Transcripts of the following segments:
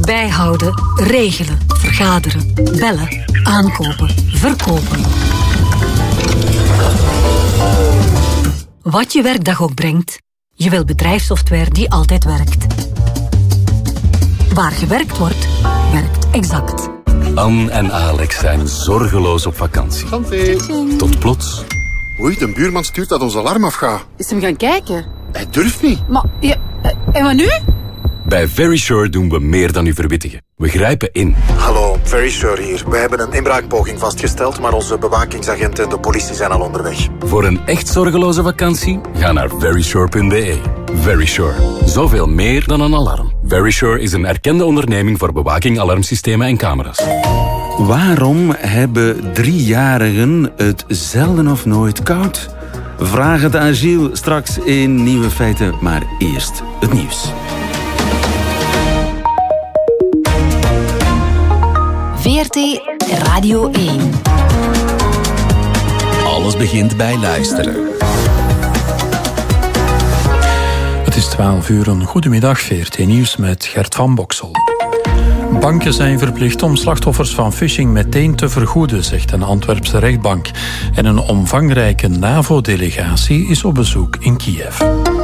Bijhouden, regelen, vergaderen, bellen, aankopen, verkopen. Wat je werkdag ook brengt, je wil bedrijfssoftware die altijd werkt. Waar gewerkt wordt, werkt Exact. Anne en Alex zijn zorgeloos op vakantie. Tot plots. Oei, de buurman stuurt dat ons alarm afgaat. Is hem gaan kijken? Hij durft niet. Maar, ja, en wat nu? Bij Verisure doen we meer dan u verwittigen. We grijpen in. Hallo, Verisure hier. We hebben een inbraakpoging vastgesteld, maar onze bewakingsagenten en de politie zijn al onderweg. Voor een echt zorgeloze vakantie, ga naar verisure.be. Verisure. Zoveel meer dan een alarm. Verisure is een erkende onderneming voor bewaking, alarmsystemen en camera's. Waarom hebben 3-jarigen het zelden of nooit koud? Vraag het aan Gilles straks in Nieuwe Feiten, maar eerst het nieuws. VRT Radio 1. Alles begint bij luisteren. Het is 12 uur, een goedemiddag, VRT Nieuws met Gert van Boksel. Banken zijn verplicht om slachtoffers van phishing meteen te vergoeden, zegt een Antwerpse rechtbank. En een omvangrijke NAVO-delegatie is op bezoek in Kiev.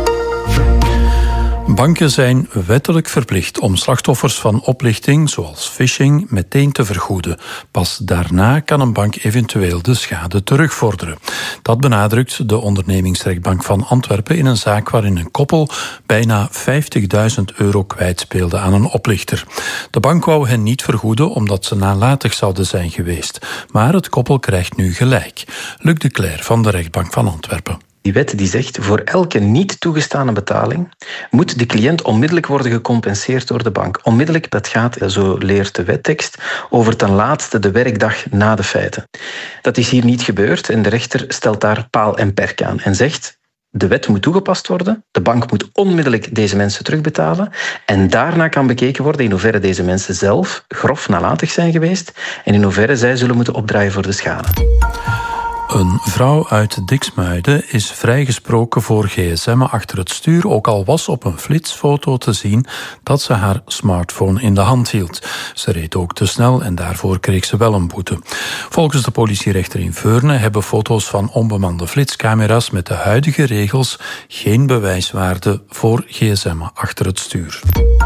Banken zijn wettelijk verplicht om slachtoffers van oplichting, zoals phishing, meteen te vergoeden. Pas daarna kan een bank eventueel de schade terugvorderen. Dat benadrukt de ondernemingsrechtbank van Antwerpen in een zaak waarin een koppel bijna €50.000 kwijtspeelde aan een oplichter. De bank wou hen niet vergoeden omdat ze nalatig zouden zijn geweest. Maar het koppel krijgt nu gelijk. Luc de Cler van de rechtbank van Antwerpen. Die wet die zegt, voor elke niet toegestane betaling moet de cliënt onmiddellijk worden gecompenseerd door de bank. Onmiddellijk, dat gaat, zo leert de wettekst, over ten laatste de werkdag na de feiten. Dat is hier niet gebeurd en de rechter stelt daar paal en perk aan en zegt, de wet moet toegepast worden, de bank moet onmiddellijk deze mensen terugbetalen en daarna kan bekeken worden in hoeverre deze mensen zelf grof nalatig zijn geweest en in hoeverre zij zullen moeten opdraaien voor de schade. Een vrouw uit Diksmuiden is vrijgesproken voor gsm'en achter het stuur, ook al was op een flitsfoto te zien dat ze haar smartphone in de hand hield. Ze reed ook te snel en daarvoor kreeg ze wel een boete. Volgens de politierechter in Veurne hebben foto's van onbemande flitscamera's met de huidige regels geen bewijswaarde voor gsm'en achter het stuur.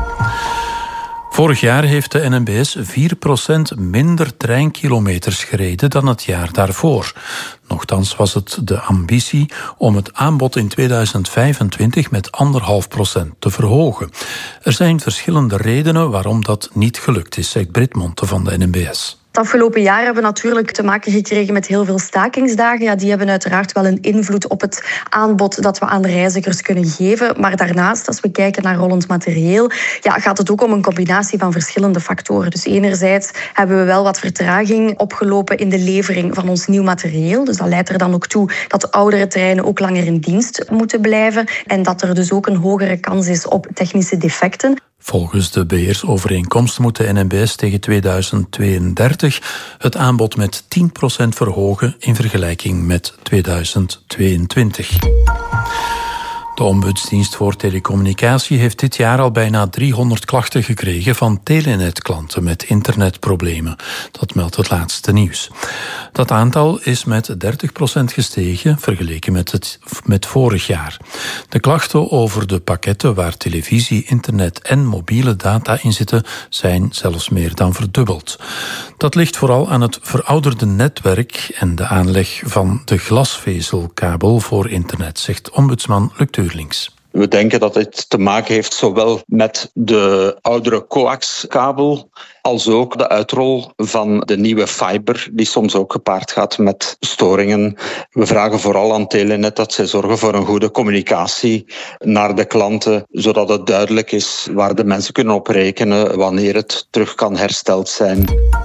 Vorig jaar heeft de NMBS 4% minder treinkilometers gereden dan het jaar daarvoor. Nochtans was het de ambitie om het aanbod in 2025 met 1,5% te verhogen. Er zijn verschillende redenen waarom dat niet gelukt is, zegt Brit Monte van de NMBS. Het afgelopen jaar hebben we natuurlijk te maken gekregen met heel veel stakingsdagen. Ja, die hebben uiteraard wel een invloed op het aanbod dat we aan de reizigers kunnen geven. Maar daarnaast, als we kijken naar rollend materieel, gaat het ook om een combinatie van verschillende factoren. Dus enerzijds hebben we wel wat vertraging opgelopen in de levering van ons nieuw materieel. Dus dat leidt er dan ook toe dat oudere treinen ook langer in dienst moeten blijven. En dat er dus ook een hogere kans is op technische defecten. Volgens de beheersovereenkomst moet de NMBS tegen 2032 het aanbod met 10% verhogen in vergelijking met 2022. De Ombudsdienst voor Telecommunicatie heeft dit jaar al bijna 300 klachten gekregen van Telenet-klanten met internetproblemen. Dat meldt het laatste nieuws. Dat aantal is met 30% gestegen vergeleken met vorig jaar. De klachten over de pakketten waar televisie, internet en mobiele data in zitten zijn zelfs meer dan verdubbeld. Dat ligt vooral aan het verouderde netwerk en de aanleg van de glasvezelkabel voor internet, zegt ombudsman Luc Tuurlings. We denken dat dit te maken heeft zowel met de oudere coaxkabel als ook de uitrol van de nieuwe fiber, die soms ook gepaard gaat met storingen. We vragen vooral aan Telenet dat zij zorgen voor een goede communicatie naar de klanten, zodat het duidelijk is waar de mensen kunnen op rekenen wanneer het terug kan hersteld zijn.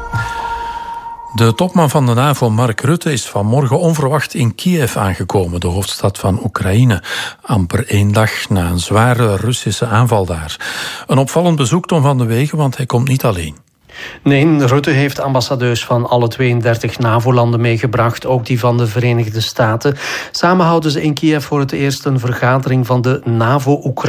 De topman van de NAVO, Mark Rutte, is vanmorgen onverwacht in Kiev aangekomen, de hoofdstad van Oekraïne. Amper 1 dag na een zware Russische aanval daar. Een opvallend bezoek, Tom van de Wegen, want hij komt niet alleen. Nee, Rutte heeft ambassadeurs van alle 32 NAVO-landen meegebracht, ook die van de Verenigde Staten. Samen houden ze in Kiev voor het eerst een vergadering van de NAVO-Oekraïne